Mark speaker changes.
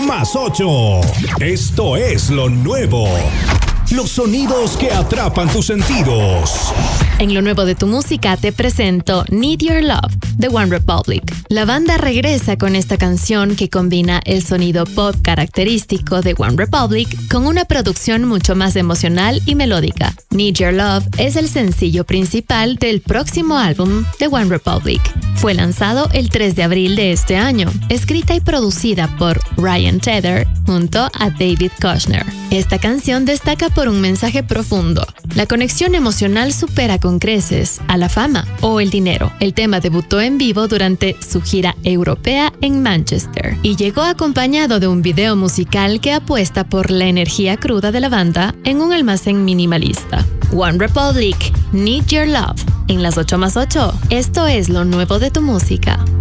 Speaker 1: más 8. Esto es lo nuevo. Los sonidos que atrapan tus sentidos.
Speaker 2: En lo nuevo de tu música te presento Need Your Love, de OneRepublic. La banda regresa con esta canción que combina el sonido pop característico de OneRepublic con una producción mucho más emocional y melódica. Need Your Love es el sencillo principal del próximo álbum de OneRepublic. Fue lanzado el 3 de abril de este año, escrita y producida por Ryan Tedder junto a David Kushner. Esta canción destaca por un mensaje profundo. La conexión emocional supera con creces a la fama o el dinero. El tema debutó en vivo durante su gira europea en Manchester y llegó acompañado de un video musical que apuesta por la energía cruda de la banda en un almacén minimalista. OneRepublic, Need Your Love. En las 8 más 8, esto es lo nuevo de tu música.